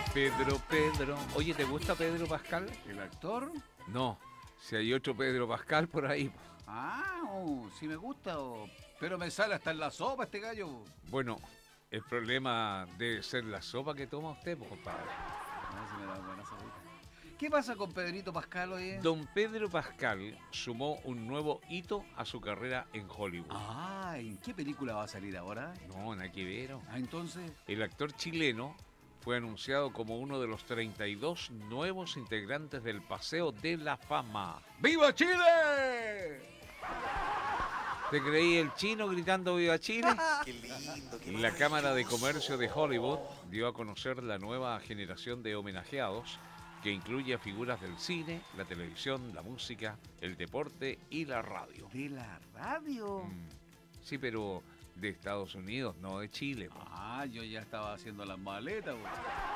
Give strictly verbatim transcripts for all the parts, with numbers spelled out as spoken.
Pedro, Pedro. Oye, ¿te gusta Pedro Pascal? ¿El actor? No, si hay otro Pedro Pascal por ahí. Ah, oh, sí me gusta, oh. Pero me sale hasta en la sopa este gallo. Bueno, el problema debe ser la sopa que toma usted, pues, compadre. Ah, sí me da buena sopita. ¿Qué pasa con Pedrito Pascal hoy? Don Pedro Pascal sumó un nuevo hito a su carrera en Hollywood. Ah, ¿en qué película va a salir ahora? No, nada que ver. Ah, entonces... El actor chileno fue anunciado como uno de los treinta y dos nuevos integrantes del Paseo de la Fama. ¡Viva Chile! ¿Te creí el chino gritando Viva Chile? Qué lindo, qué La Cámara de Comercio de Hollywood dio a conocer la nueva generación de homenajeados que incluye a figuras del cine, la televisión, la música, el deporte y la radio. ¿De la radio? Mm, sí, pero de Estados Unidos, no de Chile. Po. Ah, yo ya estaba haciendo las maletas, güey.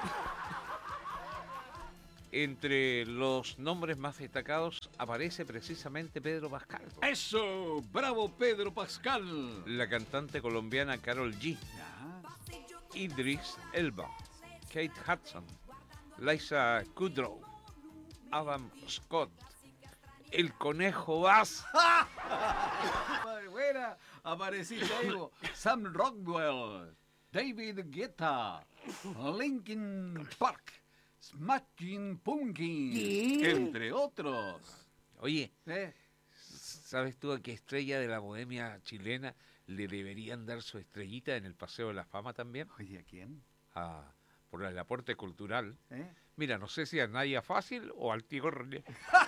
Entre los nombres más destacados aparece precisamente Pedro Pascal. Po. ¡Eso! ¡Bravo, Pedro Pascal! La cantante colombiana Karol G, Ya. Idris Elba, Kate Hudson, Liza Kudrow, Adam Scott, el Conejo Bass. Madre buena, apareciste ahí, vos. Sam Rockwell, David Guetta, Linkin Park, Smashing Pumpkins, entre otros. Oye, ¿Eh? ¿sabes tú a qué estrella de la bohemia chilena le deberían dar su estrellita en el Paseo de la Fama también? Oye, ¿a quién? A, por el aporte cultural. ¿Eh? Mira, no sé si a Nadia Fácil o al tío René.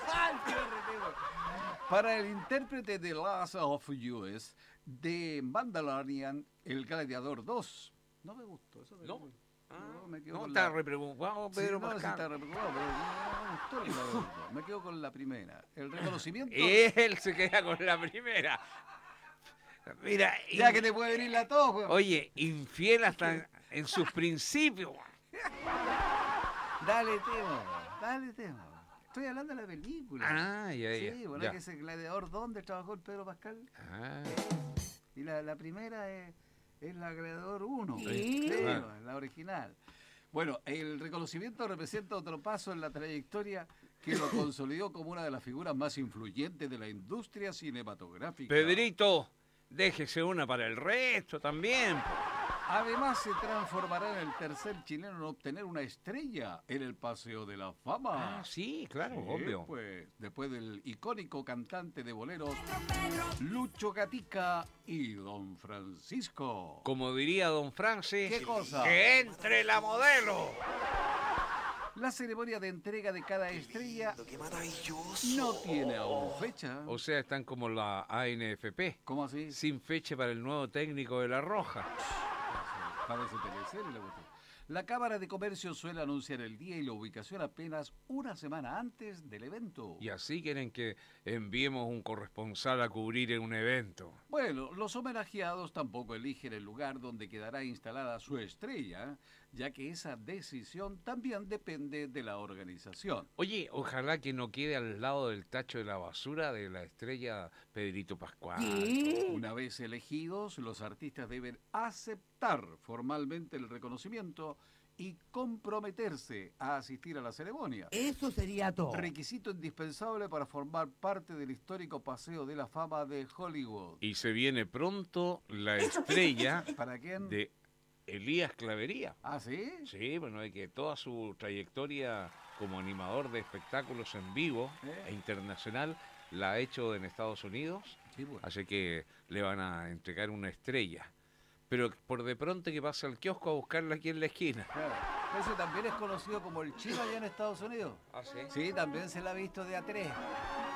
Para el intérprete de Last of Us de Mandalorian, El Gladiador dos. No me gustó eso. No. Me, Ah, no, me quedo no, con está la... repreocupado Sí, Pedro no, sí Pascal. está re preocupado, pero no me gustó el Gladiador dos. Me quedo con la primera. El reconocimiento... Él se queda con la primera. Mira, Ya in- que te puede venir la tos, weón. oye, infiel hasta en, en sus principios. Dale tema, weón. Dale tema. weón. Estoy hablando de la película. Ah, ya, ya. Sí, bueno, ya. que ese Gladiador donde trabajó el Pedro Pascal. Ah, Y la, la primera es, es la Gladiador uno. Sí. Sí, Claro. la original. Bueno, el reconocimiento representa otro paso en la trayectoria que lo consolidó como una de las figuras más influyentes de la industria cinematográfica. Pedrito, déjese una para el resto también. po. Además, se transformará en el tercer chileno en obtener una estrella en el Paseo de la Fama. Ah, sí, claro, Sí, obvio. pues, después del icónico cantante de boleros Lucho Gatica y Don Francisco. Como diría don Francis, ¿Qué cosa? ¡que entre la modelo! La ceremonia de entrega de cada estrella qué maravilloso. no tiene aún fecha. O sea, están como la A N F P, ¿Cómo así? sin fecha para el nuevo técnico de La Roja. Parece teleserie la cuestión. La Cámara de Comercio suele anunciar el día y la ubicación apenas una semana antes del evento. Y así quieren que enviemos un corresponsal a cubrir en un evento. Bueno, los homenajeados tampoco eligen el lugar donde quedará instalada su estrella, ya que esa decisión también depende de la organización. Oye, ojalá que no quede al lado del tacho de la basura de la estrella Pedrito Pascual. Una vez elegidos, los artistas deben aceptar formalmente el reconocimiento y comprometerse a asistir a la ceremonia. Eso sería todo. Requisito indispensable para formar parte del histórico Paseo de la Fama de Hollywood. Y se viene pronto la estrella ¿Para quién? de Elías Clavería. ¿Ah, sí? Sí, bueno, es que toda su trayectoria como animador de espectáculos en vivo ¿Eh? e internacional la ha hecho en Estados Unidos, Sí, bueno. así que le van a entregar una estrella. Pero por de pronto que pase al kiosco a buscarla aquí en la esquina. Claro. Ese también es conocido como el chino allá en Estados Unidos. ¿Ah, sí? Sí, también se la ha visto de a tres.